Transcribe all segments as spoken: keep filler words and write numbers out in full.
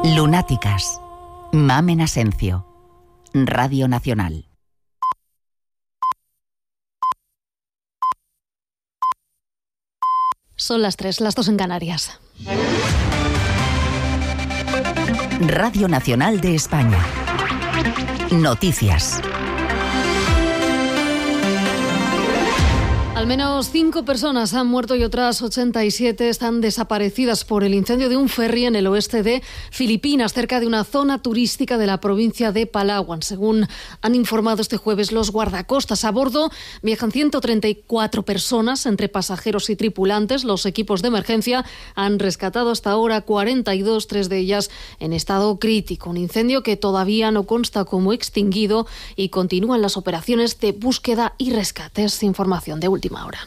Lunáticas. Mamen Asencio. Radio Nacional. Son las tres, las dos en Canarias. Radio Nacional de España. Noticias. Al menos cinco personas han muerto y otras ochenta y siete están desaparecidas por el incendio de un ferry en el oeste de Filipinas, cerca de una zona turística de la provincia de Palawan. Según han informado este jueves los guardacostas, a bordo viajan ciento treinta y cuatro personas, entre pasajeros y tripulantes. Los equipos de emergencia han rescatado hasta ahora cuarenta y dos, tres de ellas en estado crítico. Un incendio que todavía no consta como extinguido y continúan las operaciones de búsqueda y rescates. Información de última hora.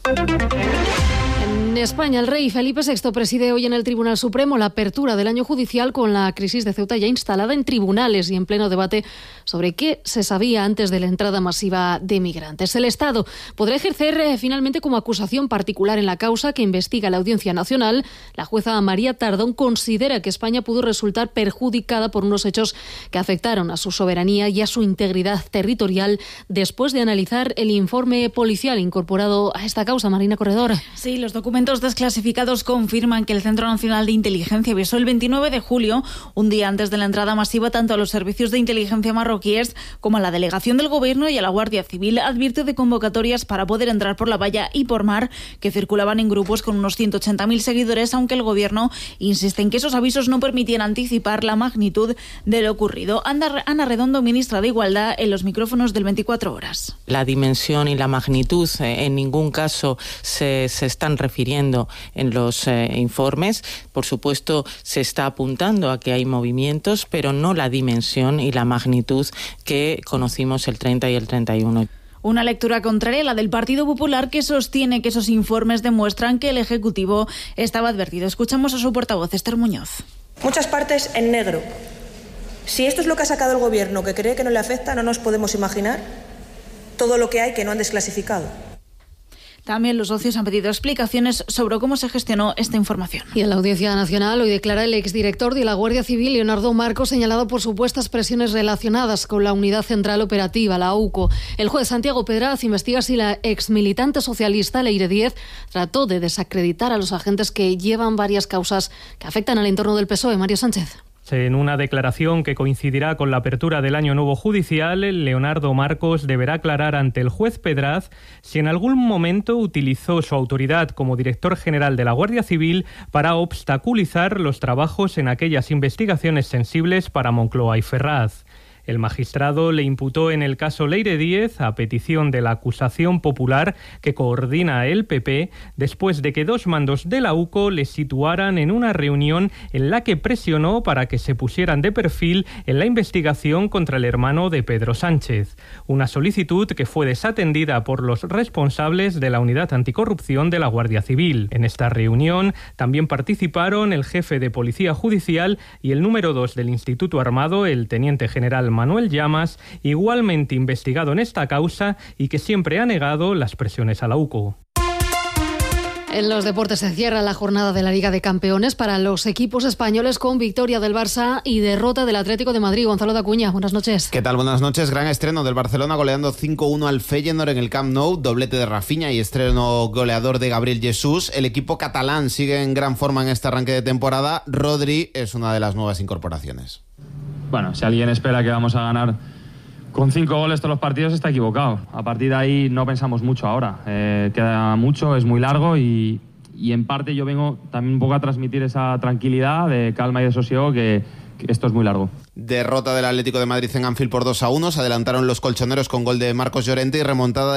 En España, el rey Felipe sexto preside hoy en el Tribunal Supremo la apertura del año judicial con la crisis de Ceuta ya instalada en tribunales y en pleno debate sobre qué se sabía antes de la entrada masiva de migrantes. El Estado podrá ejercer eh, finalmente como acusación particular en la causa que investiga la Audiencia Nacional. La jueza María Tardón considera que España pudo resultar perjudicada por unos hechos que afectaron a su soberanía y a su integridad territorial después de analizar el informe policial incorporado a esta causa. Marina Corredor. Sí, los documentos desclasificados confirman que el Centro Nacional de Inteligencia avisó el veintinueve de julio, un día antes de la entrada masiva, tanto a los servicios de inteligencia marroquíes como a la delegación del Gobierno y a la Guardia Civil. Advierte de convocatorias para poder entrar por la valla y por mar que circulaban en grupos con unos ciento ochenta mil seguidores, aunque el Gobierno insiste en que esos avisos no permitían anticipar la magnitud de lo ocurrido. Ana Redondo, ministra de Igualdad, en los micrófonos del veinticuatro horas. La dimensión y la magnitud eh, en ningún caso se, se están refiriendo en los eh, informes. Por supuesto, se está apuntando a que hay movimientos, pero no la dimensión y la magnitud que conocimos el treinta y el treinta y uno. Una lectura contraria a la del Partido Popular, que sostiene que esos informes demuestran que el Ejecutivo estaba advertido. Escuchamos a su portavoz, Esther Muñoz. Muchas partes en negro. Si esto es lo que ha sacado el Gobierno, que cree que no le afecta, no nos podemos imaginar todo lo que hay que no han desclasificado. También los socios han pedido explicaciones sobre cómo se gestionó esta información. Y en la Audiencia Nacional hoy declara el exdirector de la Guardia Civil, Leonardo Marcos, señalado por supuestas presiones relacionadas con la Unidad Central Operativa, la U C O. El juez Santiago Pedraz investiga si la exmilitante socialista Leire Díez trató de desacreditar a los agentes que llevan varias causas que afectan al entorno del P S O E. Mario Sánchez. En una declaración que coincidirá con la apertura del año nuevo judicial, Leonardo Marcos deberá aclarar ante el juez Pedraz si en algún momento utilizó su autoridad como director general de la Guardia Civil para obstaculizar los trabajos en aquellas investigaciones sensibles para Moncloa y Ferraz. El magistrado le imputó en el caso Leire Díez, a petición de la acusación popular que coordina el P P, después de que dos mandos de la U C O le situaran en una reunión en la que presionó para que se pusieran de perfil en la investigación contra el hermano de Pedro Sánchez. Una solicitud que fue desatendida por los responsables de la Unidad Anticorrupción de la Guardia Civil. En esta reunión también participaron el jefe de Policía Judicial y el número dos del Instituto Armado, el teniente general Manuel Llamas, igualmente investigado en esta causa y que siempre ha negado las presiones a la U C O. En los deportes se cierra la jornada de la Liga de Campeones para los equipos españoles con victoria del Barça y derrota del Atlético de Madrid. Gonzalo Dacuña, buenas noches. ¿Qué tal? Buenas noches. Gran estreno del Barcelona goleando cinco uno al Feyenoord en el Camp Nou, doblete de Rafinha y estreno goleador de Gabriel Jesús. El equipo catalán sigue en gran forma en este arranque de temporada. Rodri es una de las nuevas incorporaciones. Bueno, si alguien espera que vamos a ganar con cinco goles todos los partidos, está equivocado. A partir de ahí no pensamos mucho ahora. Eh, queda mucho, es muy largo y, y en parte yo vengo también un poco a transmitir esa tranquilidad, de calma y de sosiego, que, que esto es muy largo. Derrota del Atlético de Madrid en Anfield por dos a uno. Se adelantaron los colchoneros con gol de Marcos Llorente y remontada